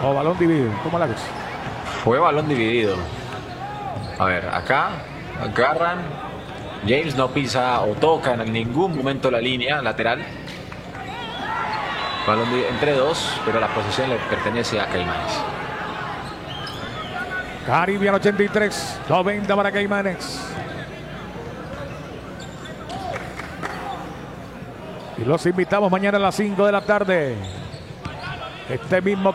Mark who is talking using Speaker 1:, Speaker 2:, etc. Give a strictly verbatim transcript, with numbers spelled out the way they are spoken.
Speaker 1: O balón dividido. ¿Cómo la ves?
Speaker 2: Fue balón dividido. A ver, acá agarran. James no pisa o toca en ningún momento la línea lateral. Balón entre dos, pero la posesión le pertenece a Caimanes.
Speaker 1: Caribbean ochenta y tres, noventa para Caimanes. Y los invitamos mañana a las cinco de la tarde. Este mismo